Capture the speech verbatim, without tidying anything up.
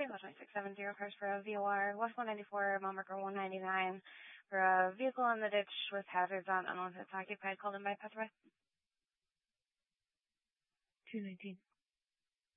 Green Lodge nine six seven zero, cars for a V O R, West one ninety-four, mile marker one ninety-nine, for a vehicle in the ditch with hazards on, unless it's occupied, called in by Petrobras. two nineteen.